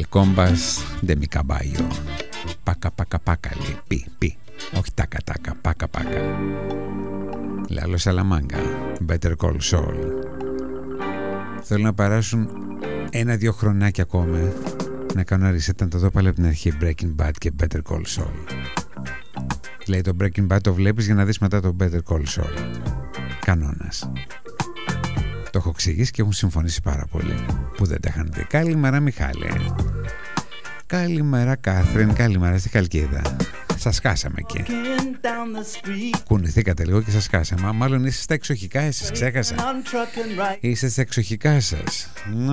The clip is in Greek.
Al compás de mi caballo. Πάκα, πάκα, πάκα, λέει. Πι. Όχι τάκα, τάκα, πάκα, πάκα. Λάλο Σαλαμάγκα, Better Call Saul. Θέλω να περάσουν 1-2 χρονάκια ακόμα να κάνω reset, να το δω πάλι από την αρχή. Breaking Bad και Better Call Saul. Λέει το Breaking Bad το βλέπεις για να δεις μετά το Better Call Saul. Κανόνας. Το έχω εξηγήσει και έχουν συμφωνήσει πάρα πολύ που δεν τα είχαν δει. Καλημέρα Μιχάλη. Καλημέρα Κάθριν. Καλημέρα στη Χαλκίδα. Σας χάσαμε εκεί. Κουνηθήκατε λίγο και σας χάσαμε. Μάλλον είστε στα εξοχικά εσείς, ξέχασα. Είστε στα εξοχικά σας.